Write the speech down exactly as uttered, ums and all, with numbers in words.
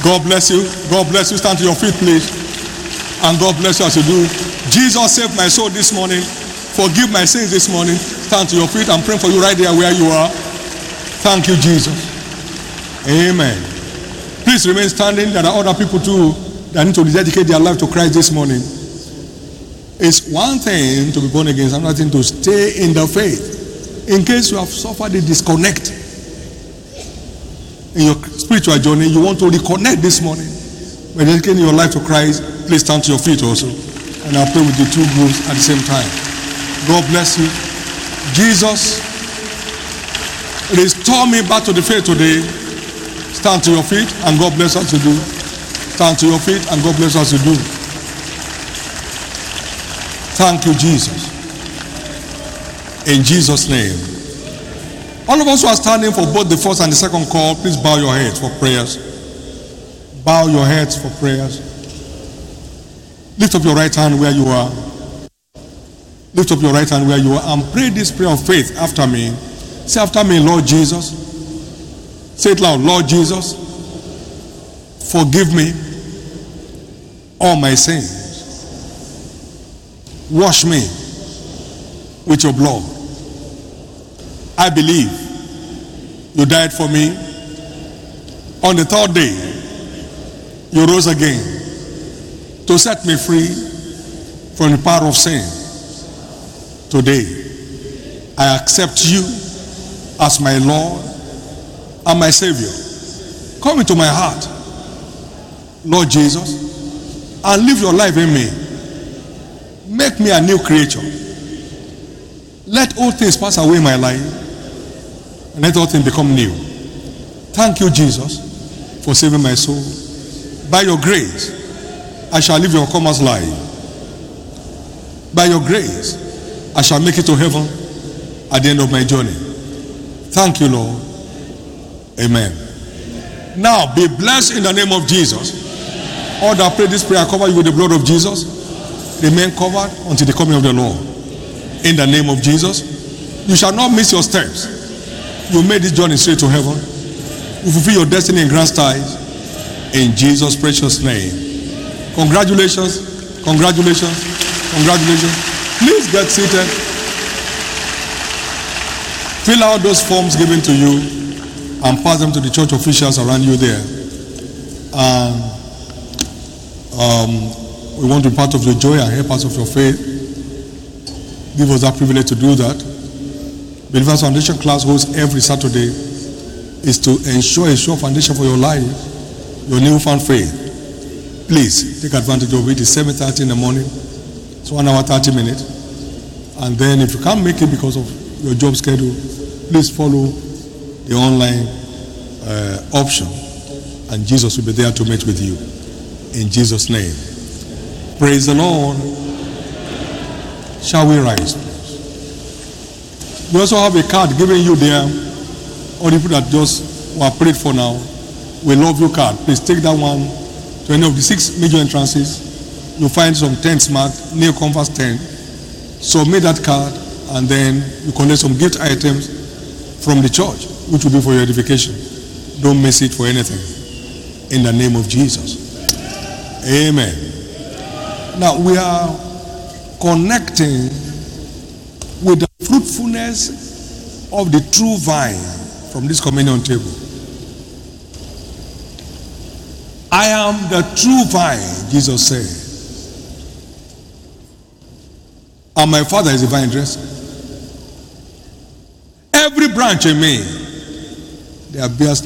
God bless you. God bless you. Stand to your feet, please. And God bless you as you do. Jesus saved my soul this morning. Forgive my sins this morning. Stand to your feet. I'm praying for you right there where you are. Thank you, Jesus. Amen. Please remain standing. There are other people too that need to dedicate their life to Christ this morning. It's one thing to be born again, it's another thing to stay in the faith. In case you have suffered a disconnect in your spiritual journey, you want to reconnect this morning by dedicating your life to Christ. Please stand to your feet also, and I'll pray with the two groups at the same time. God bless you. Jesus, restore me back to the faith today. Stand to your feet, and God bless us to do. Stand to your feet, and God bless us to do. Thank you, Jesus. In Jesus' name. All of us who are standing for both the first and the second call, please bow your heads for prayers. Bow your heads for prayers. Lift up your right hand where you are. Lift up your right hand where you are and pray this prayer of faith after me. Say after me, Lord Jesus. Say it loud, Lord Jesus, forgive me all my sins. Wash me with your blood. I believe you died for me. On the third day, you rose again to set me free from the power of sin. Today, I accept you as my Lord and my Savior. Come into my heart, Lord Jesus, and live your life in me. Make me a new creature. Let all things pass away in my life, and let all things become new. Thank you, Jesus, for saving my soul. By your grace, I shall live your commerce life. By your grace, I shall make it to heaven at the end of my journey. Thank you, Lord. Amen. Now, be blessed in the name of Jesus. All that pray this prayer, cover you with the blood of Jesus. Remain covered until the coming of the Lord. In the name of Jesus, you shall not miss your steps. You made this journey straight to heaven. You fulfill your destiny in grand style. In Jesus' precious name. Congratulations, congratulations, congratulations. Please get seated. Fill out those forms given to you and pass them to the church officials around you there. And um, we want to be part of your joy and help us of your faith. Give us that privilege to do that. Believers Foundation class hosts every Saturday is to ensure a sure foundation for your life, your newfound faith. Please take advantage of it. It's seven thirty in the morning. It's one hour, thirty minutes. And then if you can't make it because of your job schedule, please follow the online uh, option, and Jesus will be there to meet with you. In Jesus' name. Praise the Lord. Shall we rise, please? We also have a card given you there. All the people that just were prayed for now, we love you card. Please take that one to any of the six major entrances. You'll find some tents marked near Converse tent. Submit that card, and then you collect some gift items from the church, which will be for your edification. Don't miss it for anything. In the name of Jesus. Amen. Now we are connecting with the fruitfulness of the true vine from this communion table. I am the true vine, Jesus said. And my Father is the vine dresser. Every branch in me that bears